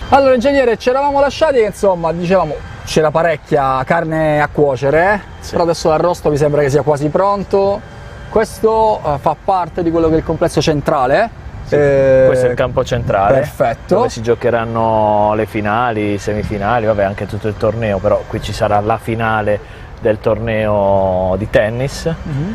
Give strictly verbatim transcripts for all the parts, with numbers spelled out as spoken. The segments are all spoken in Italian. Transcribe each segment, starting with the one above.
Allora ingegnere, ci eravamo lasciati che insomma dicevamo c'era parecchia carne a cuocere, eh? Sì. Però adesso l'arrosto mi sembra che sia quasi pronto. Questo uh, fa parte di quello che è il complesso centrale. Sì, eh, questo è il campo centrale, perfetto, dove si giocheranno le finali, i semifinali, vabbè anche tutto il torneo, però qui ci sarà la finale del torneo di tennis. Mm-hmm.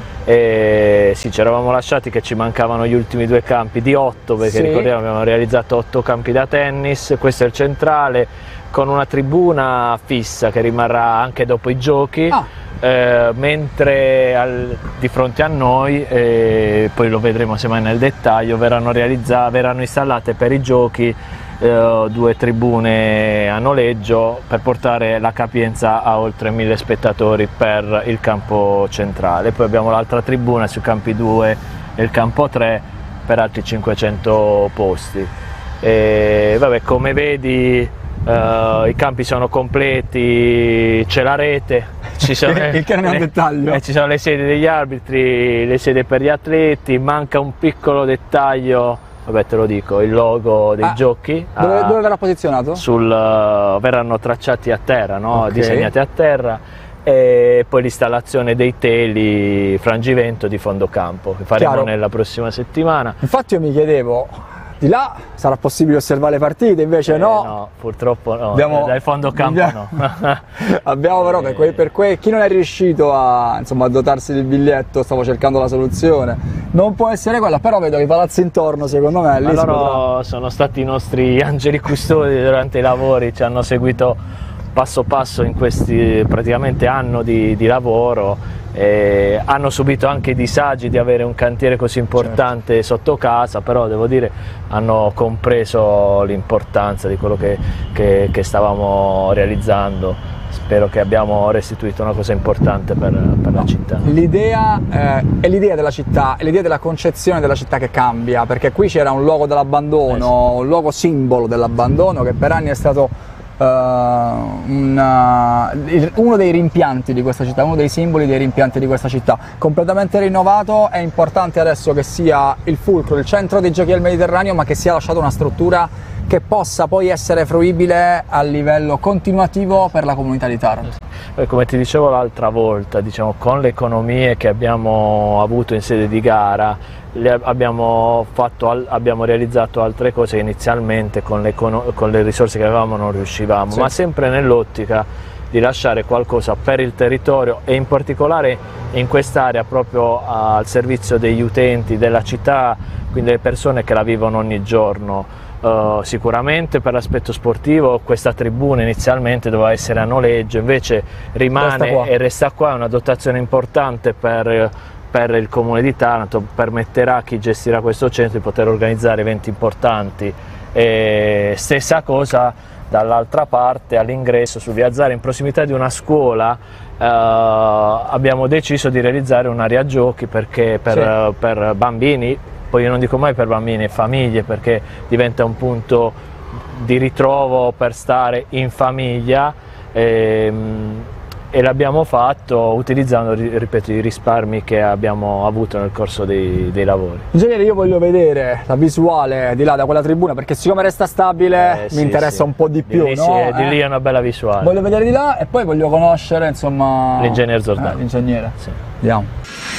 E sì, ci eravamo lasciati che ci mancavano gli ultimi due campi di otto, perché sì, ricordiamo abbiamo realizzato otto campi da tennis, questo è il centrale con una tribuna fissa che rimarrà anche dopo i giochi. Ah. Eh, mentre al, di fronte a noi, eh, poi lo vedremo semmai nel dettaglio, verranno, verranno installate per i giochi eh, due tribune a noleggio per portare la capienza a oltre mille spettatori per il campo centrale. Poi abbiamo l'altra tribuna sui campi due e il campo tre per altri cinquecento posti. E, vabbè, come vedi Uh, i campi sono completi, c'è la rete, ci sono, il che non è un dettaglio. Eh, ci sono le sedi degli arbitri, le sedi per gli atleti, manca un piccolo dettaglio, vabbè te lo dico, il logo dei ah, giochi. Dove, uh, dove verrà posizionato? Sul, uh, verranno tracciati a terra, no? Okay. Disegnati a terra, e poi l'installazione dei teli frangivento di fondo campo che faremo Chiaro. Nella prossima settimana. Infatti io mi chiedevo, di là sarà possibile osservare le partite, invece eh, no. No, purtroppo no, abbiamo, dal fondo campo abbiamo, no. Abbiamo però per, quei, per quei, chi non è riuscito a, insomma, a dotarsi del biglietto, stavo cercando la soluzione, non può essere quella, però vedo che i palazzi intorno secondo me lì loro potrà... sono stati i nostri angeli custodi durante i lavori, ci hanno seguito passo passo in questi praticamente anno di, di lavoro. Eh, hanno subito anche disagi di avere un cantiere così importante, certo, sotto casa, però devo dire hanno compreso l'importanza di quello che, che, che stavamo realizzando. Spero che abbiamo restituito una cosa importante per, per no. la città. L'idea eh, è l'idea della città, è l'idea della concezione della città che cambia, perché qui c'era un luogo dell'abbandono, eh sì. un luogo simbolo dell'abbandono che per anni è stato Uh, una, uno dei rimpianti di questa città, uno dei simboli dei rimpianti di questa città, completamente rinnovato. È importante adesso che sia il fulcro, il centro dei giochi del Mediterraneo, ma che sia lasciata una struttura che possa poi essere fruibile a livello continuativo per la comunità di Taranto. Come ti dicevo l'altra volta, diciamo, con le economie che abbiamo avuto in sede di gara, le abbiamo, fatto, abbiamo realizzato altre cose che inizialmente con le, con le risorse che avevamo non riuscivamo, sì, ma sempre nell'ottica di lasciare qualcosa per il territorio e in particolare in quest'area proprio al servizio degli utenti della città, quindi le persone che la vivono ogni giorno. Uh, sicuramente per l'aspetto sportivo questa tribuna inizialmente doveva essere a noleggio, invece rimane resta e resta qua, è una dotazione importante per, per il comune di Taranto, permetterà a chi gestirà questo centro di poter organizzare eventi importanti. E stessa cosa dall'altra parte all'ingresso su Via Zara, in prossimità di una scuola, uh, abbiamo deciso di realizzare un'area giochi perché per, sì. uh, per bambini. Poi io non dico mai per bambini e famiglie, perché diventa un punto di ritrovo per stare in famiglia, ehm, e l'abbiamo fatto utilizzando, ripeto, i risparmi che abbiamo avuto nel corso dei, dei lavori. Ingegnere, io voglio vedere la visuale di là da quella tribuna, perché siccome resta stabile eh, mi sì, interessa sì. un po' di più. Di lì, no? sì, eh? di lì è una bella visuale. Voglio vedere di là e poi voglio conoscere, insomma, l'ingegnere Zordani. Eh, l'ingegnere. Sì. Vediamo.